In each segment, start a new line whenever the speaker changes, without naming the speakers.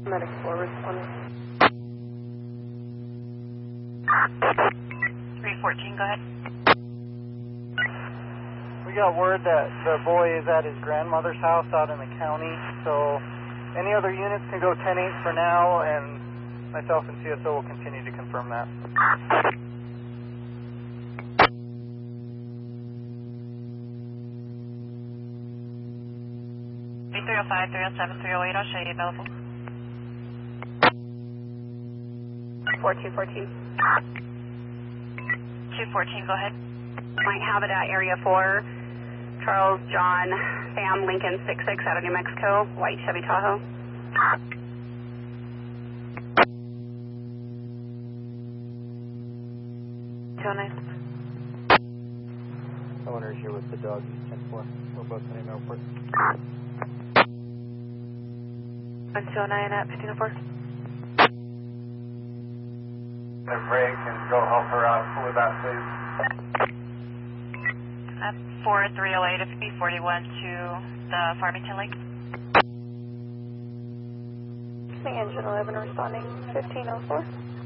Medic 4 responding.
314, go ahead.
We got word that the boy is at his grandmother's house out in the county, so any other units can go 10-8 for now, and myself and CSO will continue to confirm that.
Be 305, 307, 308, I'll show you available.
4214.
214, go ahead.
Might have it at area 4. Charles John Sam Lincoln 66 out of New Mexico. White Chevy Tahoe.
Owner's here with the dog, 10-4. We're both in the airport.
129 at 1504.
If Ray can go help her out with that, please.
4308, if B41 to the Farmington Lake.
The engine 11 responding. 1504.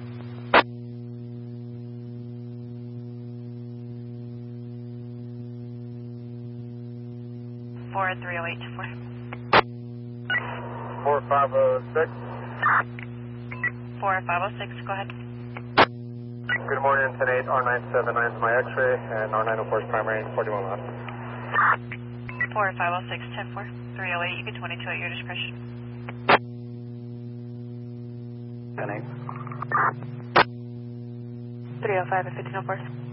4308 to 4.
4506.
4506, go ahead.
Good morning, 10-8, R979 is my X-ray, and R904 is primary, 41 left.
4506, 10-4. 308, you get 22 at your discretion.
10-8.
305 at 1504.